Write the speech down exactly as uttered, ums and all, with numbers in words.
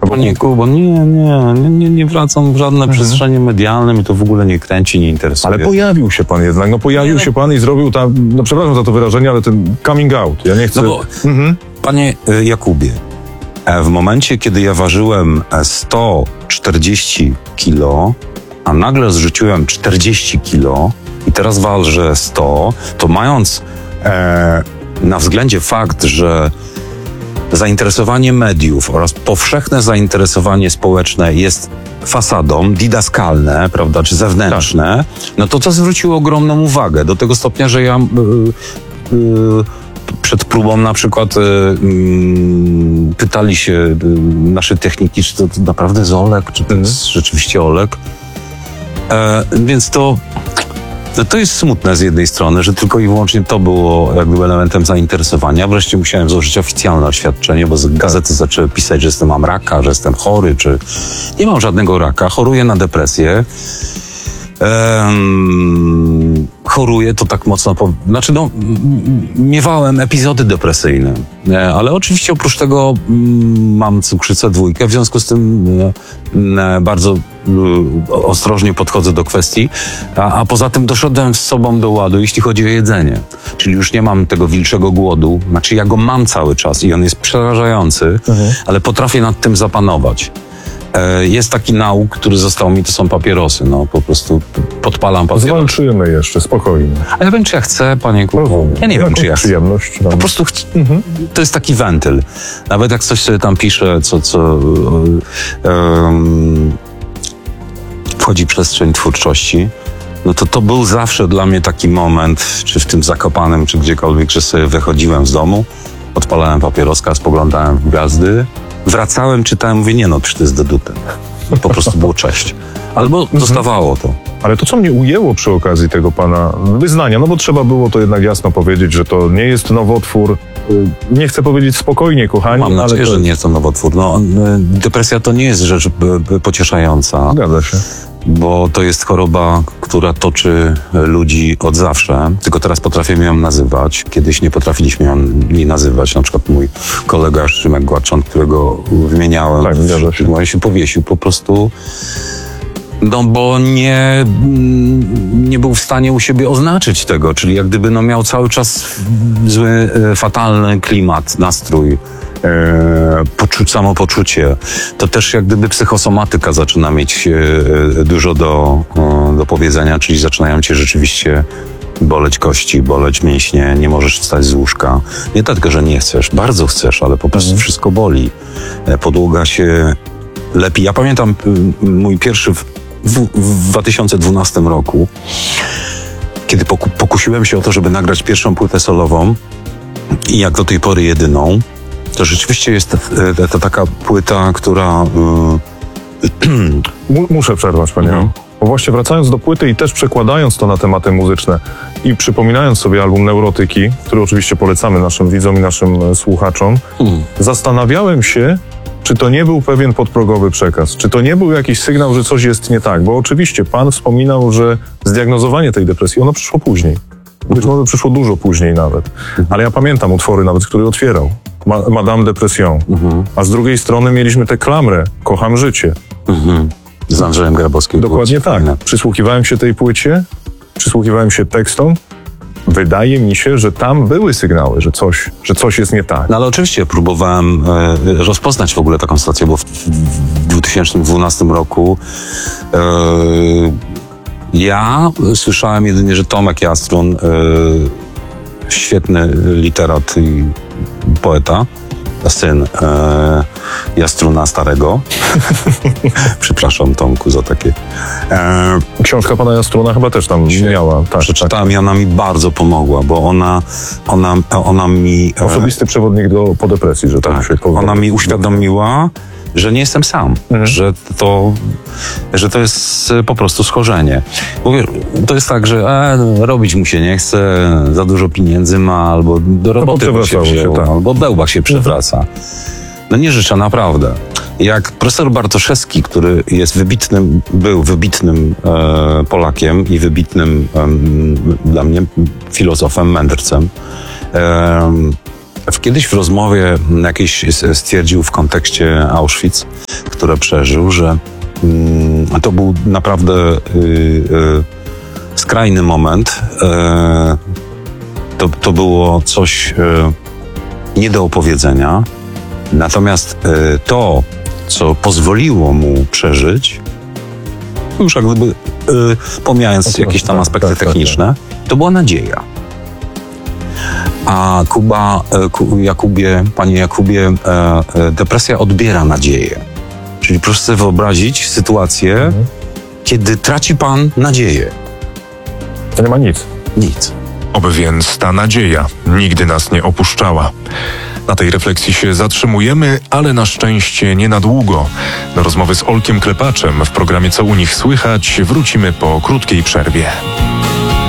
Panie Kubo, nie, nie, nie, nie, nie wracam w żadne mhm. przestrzenie medialne, mnie to w ogóle nie kręci, nie interesuje. Ale pojawił się pan jednak, no pojawił nie, no... się pan i zrobił tam, no przepraszam za to wyrażenie, ale ten coming out, ja nie chcę... No bo, mhm. Panie Jakubie, w momencie, kiedy ja ważyłem sto czterdzieści kilo, a nagle zrzuciłem czterdzieści kilo i teraz ważę sto, to mając e, na względzie fakt, że zainteresowanie mediów oraz powszechne zainteresowanie społeczne jest fasadą, didaskalne, prawda, czy zewnętrzne, tak. no to to zwróciło ogromną uwagę do tego stopnia, że ja yy, yy, przed próbą na przykład yy, yy, pytali się yy, nasze techniki, czy to, to naprawdę jest Olek, czy to jest rzeczywiście Olek. E, więc to No to jest smutne z jednej strony, że tylko i wyłącznie to było jakby elementem zainteresowania. Wreszcie musiałem złożyć oficjalne oświadczenie, bo gazety zaczęły pisać, że jestem, mam raka, że jestem chory, czy nie mam żadnego raka, choruję na depresję. Um, choruję, to tak mocno... Po... Znaczy, no, miewałem epizody depresyjne, ale oczywiście oprócz tego mm, mam cukrzycę dwójkę, w związku z tym e, bardzo e, ostrożnie podchodzę do kwestii, a, a poza tym doszedłem z sobą do ładu, jeśli chodzi o jedzenie. Czyli już nie mam tego wilczego głodu, znaczy ja go mam cały czas i on jest przerażający, mhm. ale potrafię nad tym zapanować. Jest taki nauk, który został mi, to są papierosy. No, po prostu podpalam papierosy. Zwalczymy jeszcze, spokojnie. A ja wiem, czy ja chcę, panie Kubo. Ja nie wiem, czy ja chcę. Przyjemność. Po prostu ch- mhm. to jest taki wentyl. Nawet jak coś sobie tam pisze, co, co um, wchodzi w przestrzeń twórczości, no to to był zawsze dla mnie taki moment, czy w tym Zakopanem, czy gdziekolwiek, że sobie wychodziłem z domu, odpalałem papieroska, spoglądałem w gwiazdy, wracałem, czytałem, mówię, nie no, przecież to jest do dupy. Po prostu było cześć. Albo zostawało to. Ale to, co mnie ujęło przy okazji tego pana wyznania, no bo trzeba było to jednak jasno powiedzieć, że to nie jest nowotwór, nie chcę powiedzieć spokojnie, kochani. Mam nadzieję, ale to... że nie jest to nowotwór. No, depresja to nie jest rzecz pocieszająca. Zgadza się. Bo to jest choroba, która toczy ludzi od zawsze, tylko teraz potrafię ją nazywać. Kiedyś nie potrafiliśmy jej nazywać. Na przykład mój kolega Szymek Gładczan, którego wymieniałem, tak, zgadza się. się powiesił po prostu, no bo nie, nie był w stanie u siebie oznaczyć tego, czyli jak gdyby no, miał cały czas zły, fatalny klimat, nastrój. E, poczu- samopoczucie, to też jak gdyby psychosomatyka zaczyna mieć e, dużo do, e, do powiedzenia, czyli zaczynają cię rzeczywiście boleć kości, boleć mięśnie, nie możesz wstać z łóżka. Nie dlatego, że nie chcesz, bardzo chcesz, ale po prostu mhm. wszystko boli. E, podłoga się lepi. Ja pamiętam e, mój pierwszy w, w, w dwa tysiące dwunastym roku, kiedy poku- pokusiłem się o to, żeby nagrać pierwszą płytę solową i jak do tej pory jedyną. To rzeczywiście jest to, to taka płyta, która... Yy... Muszę przerwać, panie. Mhm. Bo właśnie wracając do płyty i też przekładając to na tematy muzyczne i przypominając sobie album Neurotyki, który oczywiście polecamy naszym widzom i naszym słuchaczom, mhm. zastanawiałem się, czy to nie był pewien podprogowy przekaz, czy to nie był jakiś sygnał, że coś jest nie tak, bo oczywiście pan wspominał, że zdiagnozowanie tej depresji, ono przyszło później. Być może przyszło dużo później nawet. Ale ja pamiętam utwory nawet, które otwierał. Ma- Madame Depression. Mhm. A z drugiej strony mieliśmy tę klamrę Kocham życie. Mhm. Z Andrzejem Grabowskim. Dokładnie tak. Przysłuchiwałem się tej płycie, przysłuchiwałem się tekstom. Wydaje mi się, że tam były sygnały, że coś, że coś jest nie tak. No ale oczywiście próbowałem e, rozpoznać w ogóle taką sytuację, bo w, w dwa tysiące dwunastym roku e, ja słyszałem jedynie, że Tomek Jastrun, e, świetny literat i poeta, syn e, Jastruna Starego. Przepraszam, Tomku, za takie. E, Książka pana Jastruna chyba też tam się miała. Tak, przeczytałem tak. I ona mi bardzo pomogła, bo ona, ona, ona mi... Osobisty przewodnik do, po depresji, że tak, tak się ona mi uświadomiła, że nie jestem sam, mhm. że, to, że to jest po prostu schorzenie. Bo to jest tak, że e, robić mu się nie chce, za dużo pieniędzy ma, albo do roboty mu się wzięło, tak. albo bełbach się przewraca. No nie życzę, naprawdę. Jak profesor Bartoszewski, który jest wybitnym, był wybitnym e, Polakiem i wybitnym e, dla mnie filozofem, mędrcem, e, Kiedyś w rozmowie jakiś stwierdził w kontekście Auschwitz, które przeżył, że mm, to był naprawdę y, y, skrajny moment. Y, to, to było coś y, nie do opowiedzenia. Natomiast y, to, co pozwoliło mu przeżyć, już jak gdyby y, pomijając Okay, jakieś tam tak, aspekty tak, tak, techniczne, to była nadzieja. A Kuba, Ku- Jakubie, panie Jakubie, e, e, depresja odbiera nadzieję. Czyli proszę sobie wyobrazić sytuację, Mhm. kiedy traci pan nadzieję. To nie ma nic. Nic. Oby więc ta nadzieja nigdy nas nie opuszczała. Na tej refleksji się zatrzymujemy, ale na szczęście nie na długo. Do rozmowy z Olkiem Klepaczem w programie Co u nich słychać wrócimy po krótkiej przerwie.